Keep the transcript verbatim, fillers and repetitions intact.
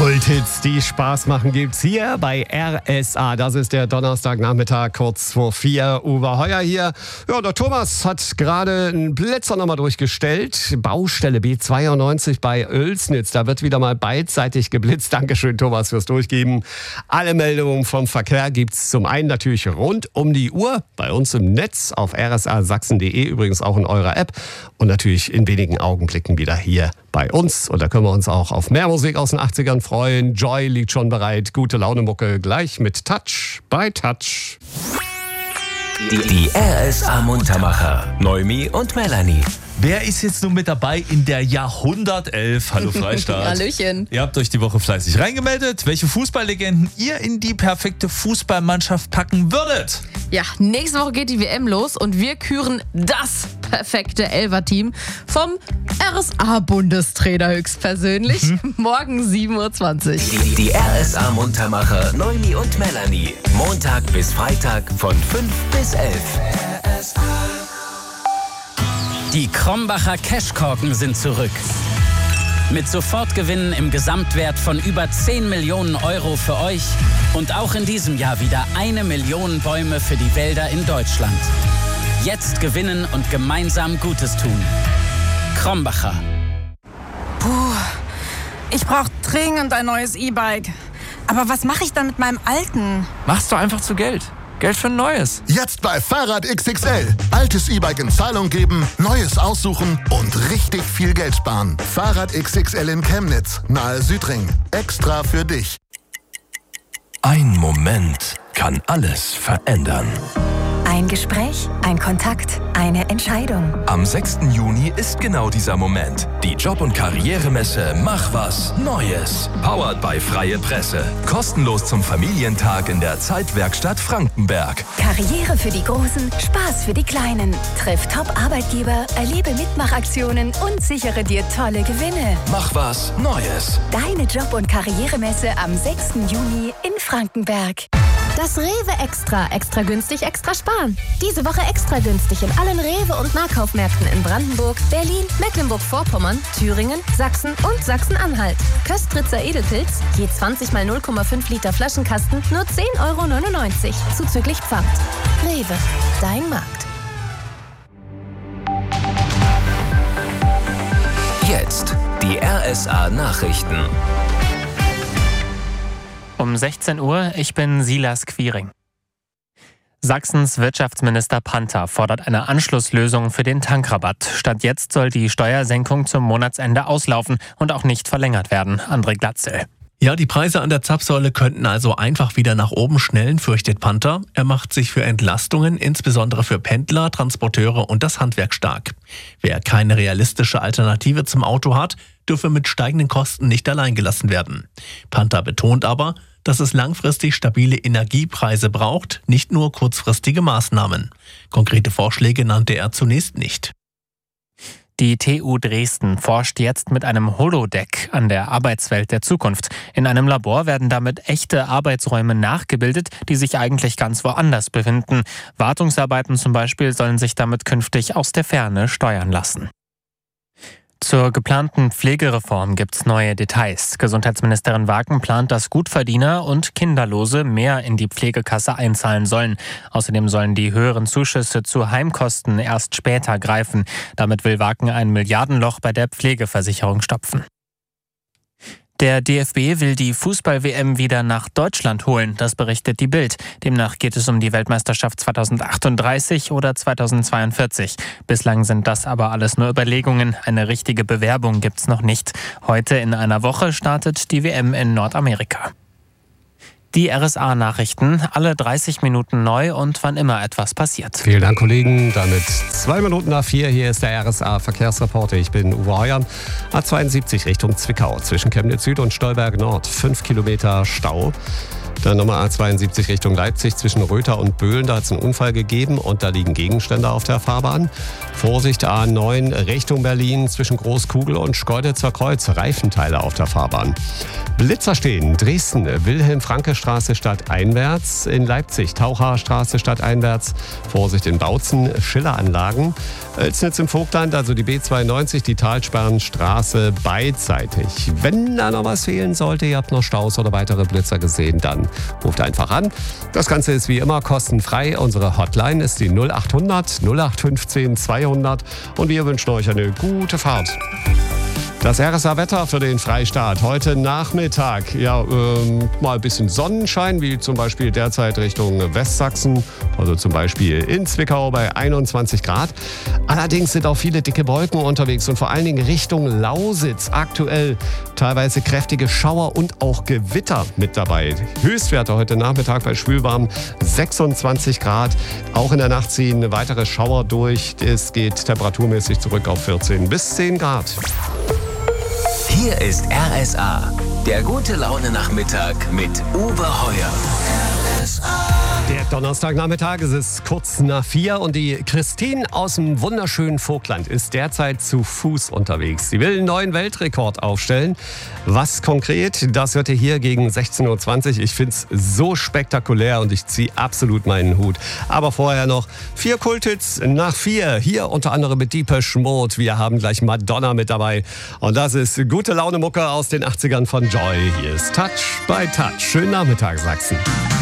Kulthits, die Spaß machen, gibt's hier bei R S A. Das ist der Donnerstagnachmittag, kurz vor vier. Uwe Heuer hier. Ja, der Thomas hat gerade einen Blitzer nochmal durchgestellt. Baustelle B zweiundneunzig bei Oelsnitz. Da wird wieder mal beidseitig geblitzt. Dankeschön, Thomas, fürs Durchgeben. Alle Meldungen vom Verkehr gibt's zum einen natürlich rund um die Uhr bei uns im Netz auf r s a sachsen punkt d e, übrigens auch in eurer App. Und natürlich in wenigen Augenblicken wieder hier bei uns. Und da können wir uns auch auf mehr Musik aus den achtzigern freuen. Joy liegt schon bereit. Gute Laune-Mucke gleich mit Touch bei Touch. Die, die R S A Muntermacher. Noemi und Melanie. Wer ist jetzt nun mit dabei in der Jahrhundertelf? Hallo Freistaat. Hallöchen. Ihr habt euch die Woche fleißig reingemeldet, welche Fußballlegenden ihr in die perfekte Fußballmannschaft packen würdet. Ja, nächste Woche geht die W M los und wir küren das perfekte Elfer-Team vom R S A-Bundestrainer höchstpersönlich. Mhm. Morgen sieben Uhr zwanzig. Die, die R S A Muntermacher Noemi und Melanie. Montag bis Freitag von fünf bis elf. R S A. Die Krombacher Cashkorken sind zurück. Mit Sofortgewinnen im Gesamtwert von über zehn Millionen Euro für euch und auch in diesem Jahr wieder eine Million Bäume für die Wälder in Deutschland. Jetzt gewinnen und gemeinsam Gutes tun. Krombacher. Puh, ich brauche dringend ein neues E-Bike. Aber was mache ich dann mit meinem alten? Mach's doch einfach zu Geld. Geld für ein neues. Jetzt bei Fahrrad X X L. Altes E-Bike in Zahlung geben, neues aussuchen und richtig viel Geld sparen. Fahrrad X X L in Chemnitz, nahe Südring. Extra für dich. Ein Moment kann alles verändern. Ein Gespräch, ein Kontakt, eine Entscheidung. Am sechsten Juni ist genau dieser Moment. Die Job- und Karrieremesse Mach was Neues. Powered by Freie Presse. Kostenlos zum Familientag in der Zeitwerkstatt Frankenberg. Karriere für die Großen, Spaß für die Kleinen. Triff Top-Arbeitgeber, erlebe Mitmachaktionen und sichere dir tolle Gewinne. Mach was Neues. Deine Job- und Karrieremesse am sechsten Juni in Frankenberg. Das Rewe Extra. Extra günstig, extra sparen. Diese Woche extra günstig in allen Rewe- und Nahkaufmärkten in Brandenburg, Berlin, Mecklenburg-Vorpommern, Thüringen, Sachsen und Sachsen-Anhalt. Köstritzer Edelpilz, je zwanzig mal null Komma fünf Liter Flaschenkasten, nur zehn Euro neunundneunzig. Zuzüglich Pfand. Rewe, dein Markt. Jetzt die R S A Nachrichten. Um sechzehn Uhr, ich bin Silas Quiring. Sachsens Wirtschaftsminister Panther fordert eine Anschlusslösung für den Tankrabatt. Statt jetzt soll die Steuersenkung zum Monatsende auslaufen und auch nicht verlängert werden. André Glatzel. Ja, die Preise an der Zapfsäule könnten also einfach wieder nach oben schnellen, fürchtet Panther. Er macht sich für Entlastungen, insbesondere für Pendler, Transporteure und das Handwerk stark. Wer keine realistische Alternative zum Auto hat, dürfe mit steigenden Kosten nicht allein gelassen werden. Panther betont aber, dass es langfristig stabile Energiepreise braucht, nicht nur kurzfristige Maßnahmen. Konkrete Vorschläge nannte er zunächst nicht. Die T U Dresden forscht jetzt mit einem Holodeck an der Arbeitswelt der Zukunft. In einem Labor werden damit echte Arbeitsräume nachgebildet, die sich eigentlich ganz woanders befinden. Wartungsarbeiten zum Beispiel sollen sich damit künftig aus der Ferne steuern lassen. Zur geplanten Pflegereform gibt's neue Details. Gesundheitsministerin Waken plant, dass Gutverdiener und Kinderlose mehr in die Pflegekasse einzahlen sollen. Außerdem sollen die höheren Zuschüsse zu Heimkosten erst später greifen. Damit will Waken ein Milliardenloch bei der Pflegeversicherung stopfen. Der D F B will die Fußball-W M wieder nach Deutschland holen, das berichtet die Bild. Demnach geht es um die Weltmeisterschaft zweitausendachtunddreißig oder zweitausendzweiundvierzig. Bislang sind das aber alles nur Überlegungen. Eine richtige Bewerbung gibt's noch nicht. Heute in einer Woche startet die W M in Nordamerika. Die R S A-Nachrichten, alle dreißig Minuten neu und wann immer etwas passiert. Vielen Dank, Kollegen. Damit zwei Minuten nach vier. Hier ist der R S A-Verkehrsreporter. Ich bin Uwe Heuer. A zweiundsiebzig Richtung Zwickau zwischen Chemnitz Süd und Stolberg Nord. Fünf Kilometer Stau. Dann Nummer A zweiundsiebzig Richtung Leipzig zwischen Röther und Böhlen. Da hat es einen Unfall gegeben und da liegen Gegenstände auf der Fahrbahn. Vorsicht A neun Richtung Berlin zwischen Großkugel und Schkeuditzer Kreuz. Reifenteile auf der Fahrbahn. Blitzer stehen. Dresden, Wilhelm-Franke-Straße stadteinwärts. In Leipzig, Taucherstraße stadteinwärts. Vorsicht in Bautzen, Schilleranlagen. Oelsnitz im Vogtland, also die B zweiundneunzig, die Talsperrenstraße beidseitig. Wenn da noch was fehlen sollte, ihr habt noch Staus oder weitere Blitzer gesehen, dann ruft einfach an. Das Ganze ist wie immer kostenfrei. Unsere Hotline ist die null acht hundert null acht fünfzehn zweihundert und wir wünschen euch eine gute Fahrt. Das R S A-Wetter für den Freistaat. Heute Nachmittag, ja, ähm, mal ein bisschen Sonnenschein, wie zum Beispiel derzeit Richtung Westsachsen, also zum Beispiel in Zwickau bei einundzwanzig Grad. Allerdings sind auch viele dicke Wolken unterwegs und vor allen Dingen Richtung Lausitz aktuell teilweise kräftige Schauer und auch Gewitter mit dabei. Höchstwerte heute Nachmittag bei schwülwarm sechsundzwanzig Grad. Auch in der Nacht ziehen weitere Schauer durch. Es geht temperaturmäßig zurück auf vierzehn bis zehn Grad. Hier ist R S A, der gute Laune-Nachmittag mit Uwe Heuer. R S A. Der Donnerstagnachmittag, es ist kurz nach vier und die Christine aus dem wunderschönen Vogtland ist derzeit zu Fuß unterwegs. Sie will einen neuen Weltrekord aufstellen. Was konkret, das hört ihr hier gegen sechzehn Uhr zwanzig. Ich finde es so spektakulär und ich ziehe absolut meinen Hut. Aber vorher noch vier Kulthits nach vier. Hier unter anderem mit Depeche Mode. Wir haben gleich Madonna mit dabei. Und das ist gute Laune Mucke aus den achtzigern von Joy. Hier ist Touch by Touch. Schönen Nachmittag, Sachsen.